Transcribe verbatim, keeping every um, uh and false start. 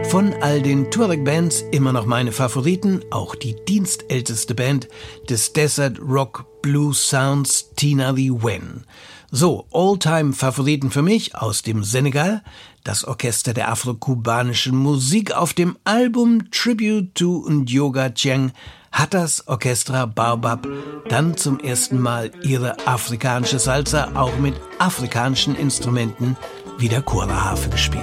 Von all den Tuareg-Bands immer noch meine Favoriten, auch die dienstälteste Band des Desert Rock Blues Sounds, Tina Lee Wen. So, All-Time-Favoriten für mich aus dem Senegal, das Orchester der afro-kubanischen Musik. Auf dem Album Tribute to Ndioga Dieng hat das Orchestra Baobab dann zum ersten Mal ihre afrikanische Salsa auch mit afrikanischen Instrumenten wie der Kora-Harfe gespielt.